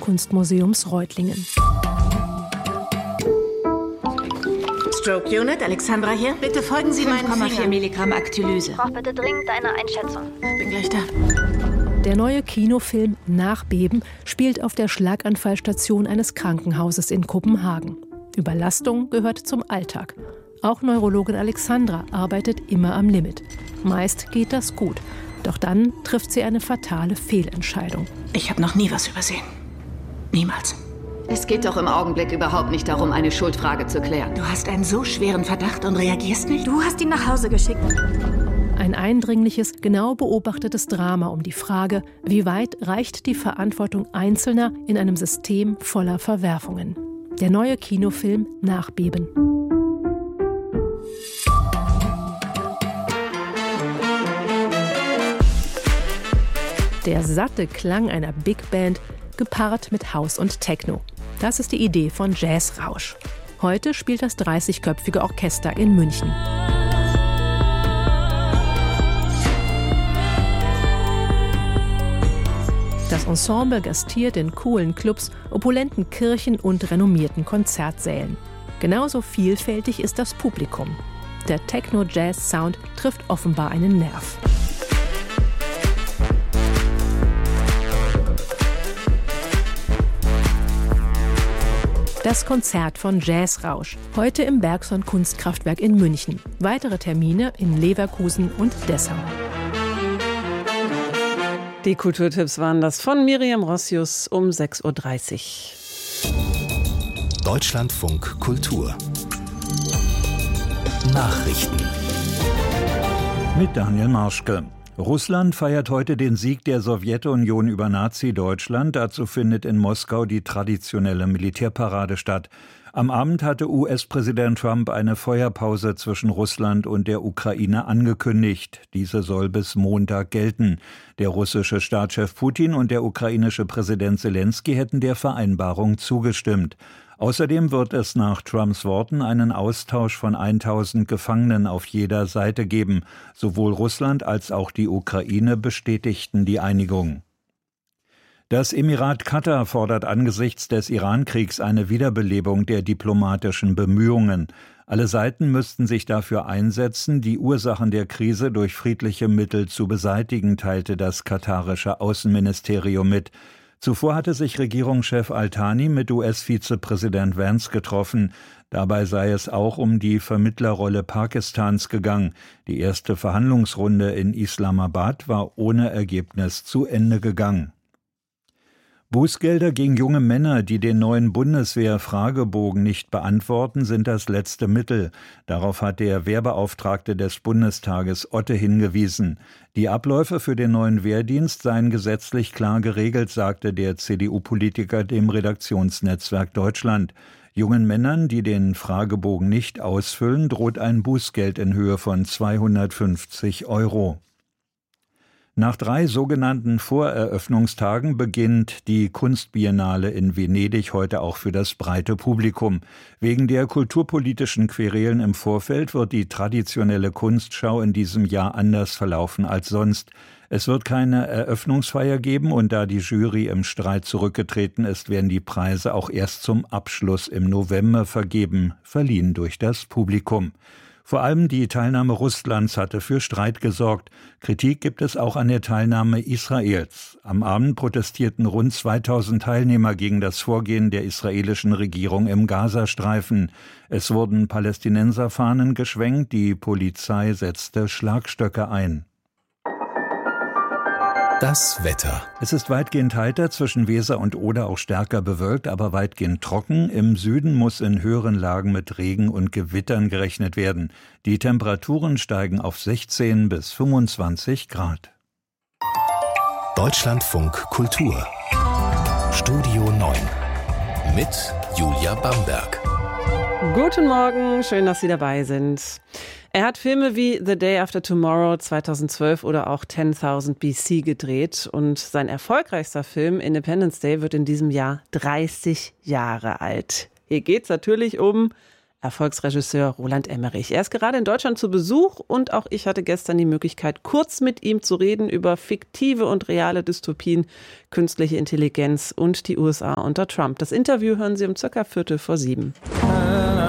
Kunstmuseums Reutlingen. Stroke Unit, Alexandra hier. Bitte folgen Sie meinen 5,4 Milligramm Aktylyse. Ich brauche bitte dringend eine Einschätzung. Bin gleich da. Der neue Kinofilm Nachbeben spielt auf der Schlaganfallstation eines Krankenhauses in Kopenhagen. Überlastung gehört zum Alltag. Auch Neurologin Alexandra arbeitet immer am Limit. Meist geht das gut. Doch dann trifft sie eine fatale Fehlentscheidung. Ich habe noch nie was übersehen. Niemals. Es geht doch im Augenblick überhaupt nicht darum, eine Schuldfrage zu klären. Du hast einen so schweren Verdacht und reagierst nicht? Du hast ihn nach Hause geschickt. Ein eindringliches, genau beobachtetes Drama um die Frage, wie weit reicht die Verantwortung Einzelner in einem System voller Verwerfungen. Der neue Kinofilm Nachbeben. Der satte Klang einer Big Band, gepaart mit House und Techno. Das ist die Idee von Jazzrausch. Heute spielt das 30-köpfige Orchester in München. Das Ensemble gastiert in coolen Clubs, opulenten Kirchen und renommierten Konzertsälen. Genauso vielfältig ist das Publikum. Der Techno-Jazz-Sound trifft offenbar einen Nerv. Das Konzert von Jazzrausch, heute im Bergson Kunstkraftwerk in München. Weitere Termine in Leverkusen und Dessau. Die Kulturtipps waren das von Miriam Rossius um 6.30 Uhr. Deutschlandfunk Kultur Nachrichten mit Daniel Marschke. Russland feiert heute den Sieg der Sowjetunion über Nazi-Deutschland. Dazu findet in Moskau die traditionelle Militärparade statt. Am Abend hatte US-Präsident Trump eine Feuerpause zwischen Russland und der Ukraine angekündigt. Diese soll bis Montag gelten. Der russische Staatschef Putin und der ukrainische Präsident Selenskyj hätten der Vereinbarung zugestimmt. Außerdem wird es nach Trumps Worten einen Austausch von 1000 Gefangenen auf jeder Seite geben. Sowohl Russland als auch die Ukraine bestätigten die Einigung. Das Emirat Katar fordert angesichts des Iran-Kriegs eine Wiederbelebung der diplomatischen Bemühungen. Alle Seiten müssten sich dafür einsetzen, die Ursachen der Krise durch friedliche Mittel zu beseitigen, teilte das katarische Außenministerium mit. Zuvor hatte sich Regierungschef Al-Thani mit US-Vizepräsident Vance getroffen. Dabei sei es auch um die Vermittlerrolle Pakistans gegangen. Die erste Verhandlungsrunde in Islamabad war ohne Ergebnis zu Ende gegangen. Bußgelder gegen junge Männer, die den neuen Bundeswehr-Fragebogen nicht beantworten, sind das letzte Mittel. Darauf hat der Wehrbeauftragte des Bundestages Otte hingewiesen. Die Abläufe für den neuen Wehrdienst seien gesetzlich klar geregelt, sagte der CDU-Politiker dem Redaktionsnetzwerk Deutschland. Jungen Männern, die den Fragebogen nicht ausfüllen, droht ein Bußgeld in Höhe von 250 €. Nach 3 sogenannten Voreröffnungstagen beginnt die Kunstbiennale in Venedig heute auch für das breite Publikum. Wegen der kulturpolitischen Querelen im Vorfeld wird die traditionelle Kunstschau in diesem Jahr anders verlaufen als sonst. Es wird keine Eröffnungsfeier geben und da die Jury im Streit zurückgetreten ist, werden die Preise auch erst zum Abschluss im November vergeben, verliehen durch das Publikum. Vor allem die Teilnahme Russlands hatte für Streit gesorgt. Kritik gibt es auch an der Teilnahme Israels. Am Abend protestierten rund 2000 Teilnehmer gegen das Vorgehen der israelischen Regierung im Gazastreifen. Es wurden Palästinenserfahnen geschwenkt, die Polizei setzte Schlagstöcke ein. Das Wetter. Es ist weitgehend heiter, zwischen Weser und Oder auch stärker bewölkt, aber weitgehend trocken. Im Süden muss in höheren Lagen mit Regen und Gewittern gerechnet werden. Die Temperaturen steigen auf 16 bis 25 Grad. Deutschlandfunk Kultur. Studio 9 mit Julia Bamberg. Guten Morgen, schön, dass Sie dabei sind. Er hat Filme wie The Day After Tomorrow 2012 oder auch 10,000 BC gedreht und sein erfolgreichster Film Independence Day wird in diesem Jahr 30 Jahre alt. Hier geht es natürlich um Erfolgsregisseur Roland Emmerich. Er ist gerade in Deutschland zu Besuch und auch ich hatte gestern die Möglichkeit, kurz mit ihm zu reden über fiktive und reale Dystopien, künstliche Intelligenz und die USA unter Trump. Das Interview hören Sie um ca. 6:45.